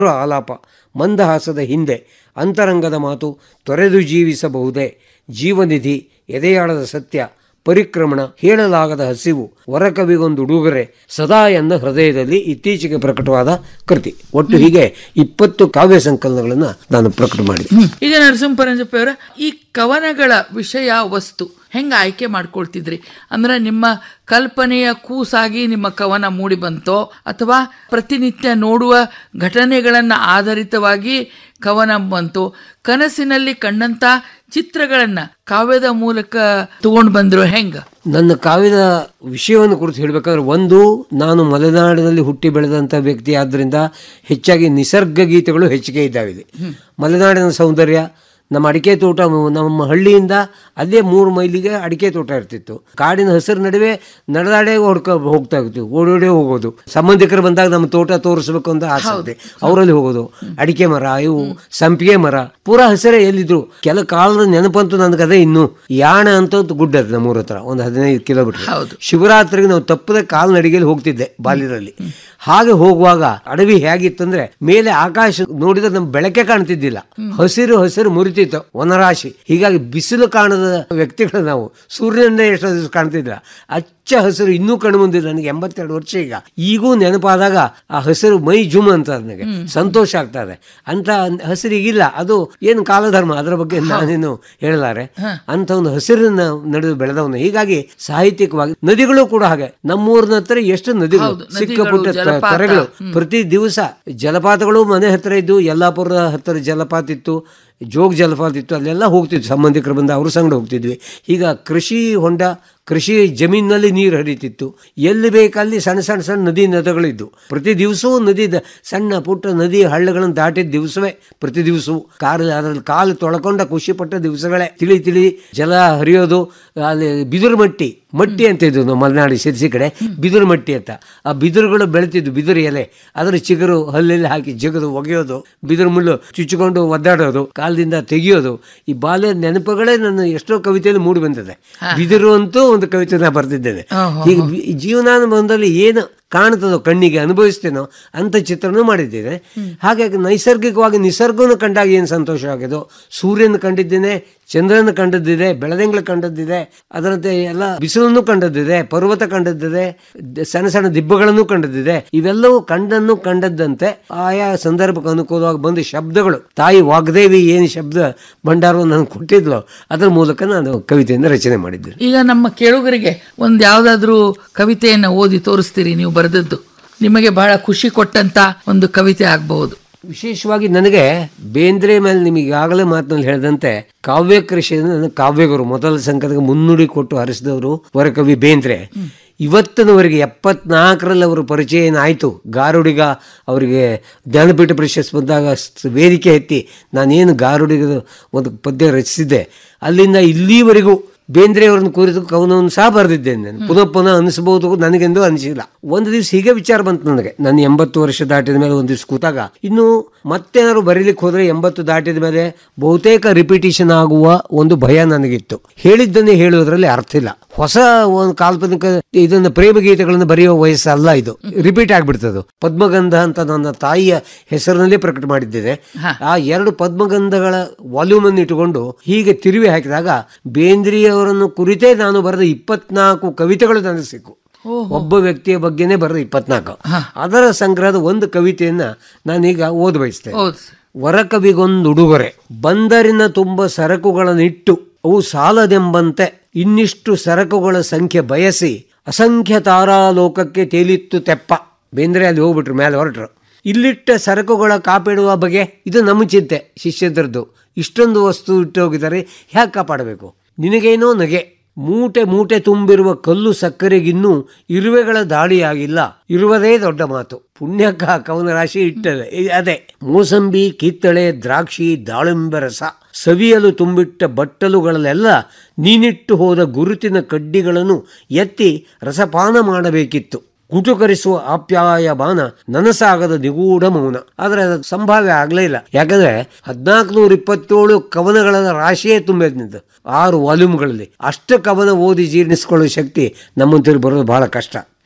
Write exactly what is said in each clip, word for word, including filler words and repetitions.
ಆಲಾಪ ಮಂದಹಾಸದ ಹಿಂದೆ ಅಂತರಂಗದ ಮಾತು ತೊರೆದು ಜೀವಿಸಬಹುದೇ, ಜೀವನಿಧಿ, ಎದೆಯಾಳದ ಸತ್ಯ, ಪರಿಕ್ರಮಣ, ಹೇಳಲಾಗದ ಹಸಿವು, ವರಕವಿಗೊಂದು ಉಡುಗೊರೆ, ಸದಾ ಎನ್ನ ಹೃದಯದಲ್ಲಿ ಇತ್ತೀಚೆಗೆ ಪ್ರಕಟವಾದ ಕೃತಿ. ಒಟ್ಟು ಹೀಗೆ ಇಪ್ಪತ್ತು ಕಾವ್ಯ ಸಂಕಲನಗಳನ್ನು ನಾನು ಪ್ರಕಟ ಮಾಡಿದೆ. ಈಗ ನರಸಿಂಹ ಅವರ ಈ ಕವನಗಳ ವಿಷಯ ವಸ್ತು ಹೆಂಗೆ ಆಯ್ಕೆ ಮಾಡ್ಕೊಳ್ತಿದ್ರಿ? ಅಂದ್ರೆ ನಿಮ್ಮ ಕಲ್ಪನೆಯ ಕೂಸಾಗಿ ನಿಮ್ಮ ಕವನ ಮೂಡಿ ಬಂತೋ, ಅಥವಾ ಪ್ರತಿನಿತ್ಯ ನೋಡುವ ಘಟನೆಗಳನ್ನು ಆಧಾರಿತವಾಗಿ ಕವನ ಬಂತು, ಕನಸಿನಲ್ಲಿ ಕಂಡಂತ ಚಿತ್ರಗಳನ್ನ ಕಾವ್ಯದ ಮೂಲಕ ತಗೊಂಡು ಬಂದ್ರು ಹೆಂಗ? ನನ್ನ ಕಾವ್ಯದ ವಿಷಯವನ್ನು ಕುರಿತು ಹೇಳಬೇಕಾದ್ರೆ, ಒಂದು, ನಾನು ಮಲೆನಾಡಿನಲ್ಲಿ ಹುಟ್ಟಿ ಬೆಳೆದಂಥ ವ್ಯಕ್ತಿ ಆದ್ದರಿಂದ ಹೆಚ್ಚಾಗಿ ನಿಸರ್ಗ ಗೀತೆಗಳು ಹೆಚ್ಚಿಗೆ ಇದ್ದಾವಿದೆ. ಮಲೆನಾಡಿನ ಸೌಂದರ್ಯ, ನಮ್ಮ ಅಡಿಕೆ ತೋಟ, ನಮ್ಮ ಹಳ್ಳಿಯಿಂದ ಅಲ್ಲೇ ಮೂರು ಮೈಲಿಗೆ ಅಡಿಕೆ ತೋಟ ಇರ್ತಿತ್ತು. ಕಾಡಿನ ಹಸಿರು ನಡುವೆ ನಡೆದಾಡೇ ಹೊಡ್ಕ ಹೋಗ್ತಾ ಇರ್ತೀವಿ, ಓಡೋಡೇ ಹೋಗೋದು. ಸಂಬಂಧಿಕರು ಬಂದಾಗ ನಮ್ಮ ತೋಟ ತೋರಿಸ್ಬೇಕು ಅಂತ ಆಸೆ ಇದೆ, ಅವರಲ್ಲಿ ಹೋಗೋದು. ಅಡಿಕೆ ಮರ, ಇವು ಸಂಪಿಗೆ ಮರ, ಪೂರಾ ಹಸಿರೇ ಎಲ್ಲಿದ್ರು. ಕೆಲ ಕಾಲದ ನೆನಪಂತೂ ನನಗದೇ. ಇನ್ನು ಯಾಣ ಅಂತ ಗುಡ್ಡ ಅದು ನಮ್ಮೂರ ಹತ್ರ, ಒಂದು ಹದಿನೈದು ಕಿಲೋಮೀಟರ್. ಶಿವರಾತ್ರಿಗೆ ನಾವು ತಪ್ಪದೆ ಕಾಲು ನಡಿಗೆಯಲ್ಲಿ ಹೋಗ್ತಿದ್ದೆ ಬಾಲ್ಯದಲ್ಲಿ. ಹಾಗೆ ಹೋಗುವಾಗ ಅಡವಿ ಹೇಗಿತ್ತಂದ್ರೆ, ಮೇಲೆ ಆಕಾಶ ನೋಡಿದ್ರೆ ನಮ್ಗೆ ಬೆಳಕೆ ಕಾಣ್ತಿದ್ದಿಲ್ಲ, ಹಸಿರು ಹಸಿರು ಮುರಿತಿತ್ತು ವನರಾಶಿ. ಹೀಗಾಗಿ ಬಿಸಿಲು ಕಾಣದ ವ್ಯಕ್ತಿಗಳು ನಾವು, ಸೂರ್ಯನೇ ಎಷ್ಟೋ ದಿವಸ ಕಾಣ್ತಿದ್ರ. ಹಚ್ಚ ಹಸಿರು ಇನ್ನೂ ಕಣ್ಣು ಮುಂದಿದೆ. ನನಗೆ ಎಂಬತ್ತೆರಡು ವರ್ಷ ಈಗ. ಈಗೂ ನೆನಪಾದಾಗ ಆ ಹಸಿರು ಮೈ ಜುಮ್ ಅಂತ ನನಗೆ ಸಂತೋಷ ಆಗ್ತಾ ಇದೆ. ಅಂತ ಹಸಿರಿಗಿಲ್ಲ, ಅದು ಏನು ಕಾಲಧರ್ಮ, ಅದರ ಬಗ್ಗೆ ನಾನೇನು ಹೇಳಲಾರೆ. ಅಂತ ಒಂದು ಹಸಿರನ್ನ ನಡೆದು ಬೆಳೆದವನು. ಹೀಗಾಗಿ ಸಾಹಿತ್ಯಿಕವಾಗಿ ನದಿಗಳು ಕೂಡ ಹಾಗೆ. ನಮ್ಮೂರಿನ ಹತ್ರ ಎಷ್ಟು ನದಿಗಳು, ಸಿಕ್ಕ ಪುಟ್ಟ ತೊರೆಗಳು. ಪ್ರತಿ ದಿವಸ ಜಲಪಾತಗಳು ಮನೆ ಹತ್ರ ಇದ್ದು, ಯಲ್ಲಾಪುರದ ಹತ್ತಿರ ಜಲಪಾತ ಇತ್ತು, ಜೋಗ್ ಜಲಪಾತ ಇತ್ತು, ಅಲ್ಲೆಲ್ಲ ಹೋಗ್ತಿದ್ವಿ. ಸಂಬಂಧಿಕರು ಬಂದು ಅವ್ರ ಸಂಗಡ ಹೋಗ್ತಿದ್ವಿ. ಈಗ ಕೃಷಿ ಹೊಂಡ, ಕೃಷಿ ಜಮೀನಿನಲ್ಲಿ ನೀರು ಹರಿತಿತ್ತು. ಎಲ್ಲಿ ಬೇಕಲ್ಲಿ ಸಣ್ಣ ಸಣ್ಣ ಸಣ್ಣ ನದಿ ನದಿಗಳಿದ್ದು. ಪ್ರತಿ ದಿವಸವೂ ನದಿ, ಸಣ್ಣ ಪುಟ್ಟ ನದಿ ಹಳ್ಳಗಳನ್ನು ದಾಟಿದ ದಿವಸವೇ ಪ್ರತಿ ದಿವಸವೂ. ಕಾರಲ್ಲಿ ಅದರಲ್ಲಿ ಕಾಲು ತೊಳ್ಕೊಂಡ ಖುಷಿ ಪಟ್ಟ ದಿವಸಗಳೇ. ತಿಳಿ ತಿಳಿ ಜಲ ಹರಿಯೋದು. ಅಲ್ಲಿ ಬಿದಿರು ಮಟ್ಟಿ ಮಟ್ಟಿ ಅಂತ ಇದ್ವು ನಮ್ಮ ಮಲೆನಾಡು ಶಿರ್ಸಿ ಕಡೆ, ಬಿದಿರು ಮಟ್ಟಿ ಅಂತ. ಆ ಬಿದಿರುಗಳು ಬೆಳೆತಿದ್ವು, ಬಿದಿರು ಎಲೆ, ಅದರ ಚಿಗುರು ಹಲ್ಲಲ್ಲಿ ಹಾಕಿ ಜಗದು ಒಗೆಯೋದು, ಬಿದಿರು ಮುಳ್ಳು ಚುಚ್ಚಿಕೊಂಡು ಒದ್ದಾಡೋದು, ಕಾಲದಿಂದ ತೆಗಿಯೋದು. ಈ ಬಾಲ್ಯ ನೆನಪುಗಳೇ ನನ್ನ ಎಷ್ಟೋ ಕವಿತೆಯಲ್ಲಿ ಮೂಡಿ ಬಂದಿದೆ. ಬಿದಿರು ಅಂತೂ ಒಂದು ಕವಿತೆ ನಾ ಬರ್ತಿದ್ದೇನೆ. ಈಗ ಜೀವನಾನುಭವದಲ್ಲಿ ಏನು ಕಾಣ್ತದೋ, ಕಣ್ಣಿಗೆ ಅನುಭವಿಸ್ತೇನೋ ಅಂತ ಚಿತ್ರನೂ ಮಾಡಿದ್ದೇನೆ. ಹಾಗಾಗಿ ನೈಸರ್ಗಿಕವಾಗಿ ನಿಸರ್ಗವನ್ನು ಕಂಡಾಗ ಏನು ಸಂತೋಷ ಆಗೋದು. ಸೂರ್ಯನ ಕಂಡಿದ್ದೇನೆ, ಚಂದ್ರನ ಕಂಡದ್ದಿದೆ, ಬೆಳದಿಂಗಳು ಕಂಡದ್ದಿದೆ, ಅದರಂತೆ ಎಲ್ಲ ಬಿಸಿಲನ್ನು ಕಂಡದ್ದಿದೆ, ಪರ್ವತ ಕಂಡದ್ದಿದೆ, ಸಣ್ಣ ಸಣ್ಣ ದಿಬ್ಬಗಳನ್ನು ಕಂಡದ್ದಿದೆ. ಇವೆಲ್ಲವೂ ಕಂಡನ್ನು ಕಂಡದ್ದಂತೆ ಆಯಾ ಸಂದರ್ಭಕ್ಕೆ ಅನುಕೂಲವಾಗಿ ಬಂದ ಶಬ್ದಗಳು. ತಾಯಿ ವಾಗ್ದೇವಿ ಏನು ಶಬ್ದ ಭಂಡಾರವನ್ನು ನನಗೆ ಕೊಟ್ಟಿದ್ಲು, ಅದರ ಮೂಲಕ ನಾನು ಕವಿತೆಯಿಂದ ರಚನೆ ಮಾಡಿದ್ದೆ. ಈಗ ನಮ್ಮ ಕೇಳುಗರಿಗೆ ಒಂದು ಯಾವ್ದಾದ್ರು ಕವಿತೆಯನ್ನು ಓದಿ ತೋರಿಸ್ತೀರಿ ನೀವು ಬರೆದದ್ದು? ನಿಮಗೆ ಬಹಳ ಖುಷಿ ಕೊಟ್ಟಂತ ಒಂದು ಕವಿತೆ ಆಗಬಹುದು. ವಿಶೇಷವಾಗಿ ನನಗೆ ಬೇಂದ್ರೆ ಮೇಲೆ ನಿಮಗೆ ಈಗಾಗಲೇ ಮಾತಿನಲ್ಲಿ ಹೇಳಿದಂತೆ ಕಾವ್ಯ ಕೃಷಿಯನ್ನು ಕಾವ್ಯಗುರು, ಮೊದಲ ಸಂಕಲನಕ್ಕೆ ಮುನ್ನುಡಿ ಕೊಟ್ಟು ಹರಿಸಿದವರು ವರಕವಿ ಬೇಂದ್ರೆ. ಇವತ್ತಿನವರೆಗೆ ಎಪ್ಪತ್ನಾಲ್ಕರಲ್ಲಿ ಅವರ ಪರಿಚಯ ಏನಾಯಿತು. ಗಾರುಡಿಗ ಅವರಿಗೆ ಜ್ಞಾನಪೀಠ ಪ್ರಶಸ್ತಿ ಬಂದಾಗ ವೇದಿಕೆ ಎತ್ತಿ ನಾನೇನು ಗಾರುಡಿಗ ಒಂದು ಪದ್ಯ ರಚಿಸಿದ್ದೆ, ಅಲ್ಲಿಂದ ಇಲ್ಲಿವರೆಗೂ ಬೇಂದ್ರೆ ಅವರನ್ನು ಕುರಿತು ಕವನವನ್ನು ಸಹ ಬರೆದಿದ್ದೇನೆ ನಾನು. ಪುನಃ ಪುನಃ ಅನಿಸಬಹುದು, ನನಗೆಂದು ಅನಿಸಿಲ್ಲ. ಒಂದು ದಿವಸ ಹೀಗೆ ವಿಚಾರ ಬಂತು ನನಗೆ. ನಾನು ಎಂಬತ್ತು ವರ್ಷ ದಾಟಿದ ಮೇಲೆ ಒಂದು ದಿವಸ ಕೂತಾಗ, ಇನ್ನು ಮತ್ತೇನಾದ್ರು ಬರೀಲಿಕ್ಕೆ ಹೋದ್ರೆ ಎಂಬತ್ತು ದಾಟಿದ ಮೇಲೆ ಬಹುತೇಕ ರಿಪಿಟೇಷನ್ ಆಗುವ ಒಂದು ಭಯ ನನಗಿತ್ತು. ಹೇಳಿದ್ದನ್ನೇ ಹೇಳುವುದರಲ್ಲಿ ಅರ್ಥ ಇಲ್ಲ. ಹೊಸ ಒಂದು ಕಾಲ್ಪನಿಕ ಇದನ್ನ ಪ್ರೇಮ ಗೀತೆಗಳನ್ನು ಬರೆಯುವ ವಯಸ್ಸಲ್ಲ ಇದು, ರಿಪೀಟ್ ಆಗ್ಬಿಡ್ತದೆ. ಪದ್ಮಗಂಧ ಅಂತ ನನ್ನ ತಾಯಿಯ ಹೆಸರಿನಲ್ಲೇ ಪ್ರಕಟ ಮಾಡಿದ್ದೇನೆ. ಆ ಎರಡು ಪದ್ಮಗಂಧಗಳ ವಾಲ್ಯೂಮ್ ಅನ್ನು ಇಟ್ಟುಕೊಂಡು ಹೀಗೆ ತಿರುವಿ ಹಾಕಿದಾಗ ಬೇಂದ್ರೆಯವರನ್ನು ಕುರಿತೇ ನಾನು ಬರೆದ ಇಪ್ಪತ್ನಾಲ್ಕು ಕವಿತೆಗಳು ನನಗೆ ಸಿಕ್ಕು. ಒಬ್ಬ ವ್ಯಕ್ತಿಯ ಬಗ್ಗೆನೇ ಬರೆದ ಇಪ್ಪತ್ನಾಲ್ಕು. ಅದರ ಸಂಗ್ರಹದ ಒಂದು ಕವಿತೆಯನ್ನ ನಾನೀಗ ಓದ ಬಯಸ್ತೇನೆ. ವರಕವಿಗೊಂದು ಉಡುಗೊರೆ. ಬಂದರಿನ ತುಂಬ ಸರಕುಗಳನ್ನಿಟ್ಟು ಅವು ಸಾಲದೆಂಬಂತೆ ಇನ್ನಿಷ್ಟು ಸರಕುಗಳ ಸಂಖ್ಯೆ ಬಯಸಿ ಅಸಂಖ್ಯ ತಾರಾಲೋಕಕ್ಕೆ ತೇಲಿತ್ತು ತೆಪ್ಪ. ಬೇಂದ್ರೆ ಅಲ್ಲಿ ಹೋಗ್ಬಿಟ್ರು, ಮೇಲೆ ಹೊರಟ್ರು. ಇಲ್ಲಿಟ್ಟ ಸರಕುಗಳ ಕಾಪಿಡುವ ಬಗೆ ಇದು ನಮ್ಮ ಚಿಂತೆ ಶಿಷ್ಯದ್ರದ್ದು. ಇಷ್ಟೊಂದು ವಸ್ತು ಇಟ್ಟು ಹೋಗಿದ್ದಾರೆ, ಹೇಗೆ ಕಾಪಾಡಬೇಕು? ನಿನಗೇನೋ ನಗೆ. ಮೂಟೆ ಮೂಟೆ ತುಂಬಿರುವ ಕಲ್ಲು ಸಕ್ಕರೆಗಿನ್ನೂ ಇರುವೆಗಳ ದಾಳಿಯಾಗಿಲ್ಲ, ಇರುವುದೇ ದೊಡ್ಡ ಮಾತು. ಪುಣ್ಯಕ್ಕ ಕವನ ರಾಶಿ ಇಟ್ಟದೆ ಅದೇ. ಮೂಸಂಬಿ, ಕಿತ್ತಳೆ, ದ್ರಾಕ್ಷಿ, ದಾಳಿಂಬೆ ರಸ ಸವಿಯಲು ತುಂಬಿಟ್ಟ ಬಟ್ಟಲುಗಳಲ್ಲೆಲ್ಲ ನೀನಿಟ್ಟು ಹೋದ ಗುರುತಿನ ಕಡ್ಡಿಗಳನ್ನು ಎತ್ತಿ ರಸಪಾನ ಮಾಡಬೇಕಿತ್ತು. ಕುಟುಕರಿಸುವ ಆಪ್ಯಾಯ ಬಾನ, ನನಸಾಗದ ನಿಗೂಢ ಮೌನ. ಆದ್ರೆ ಅದು ಸಂಭಾವ್ಯ ಆಗ್ಲೇ ಇಲ್ಲ. ಯಾಕಂದ್ರೆ ಹದಿನಾಲ್ಕು ನೂರ ಇಪ್ಪತ್ತೇಳು ಕವನಗಳ ರಾಶಿಯೇ ತುಂಬಿದ್ನಿದ್ದು ಆರು ವಾಲ್ಯೂಮ್ಗಳಲ್ಲಿ. ಅಷ್ಟು ಕವನ ಓದಿ ಜೀರ್ಣಿಸ್ಕೊಳ್ಳೋ ಶಕ್ತಿ ನಮ್ಮಂತೇಳಿ ಬರೋದು ಬಹಳ ಕಷ್ಟ.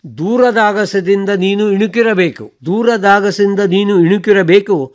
ದೂರದಾಗಸದಿಂದ ನೀನು ಇಣುಕಿರಬೇಕು, ದೂರದಾಗಸದಿಂದ ನೀನು ಇಣುಕಿರಬೇಕು,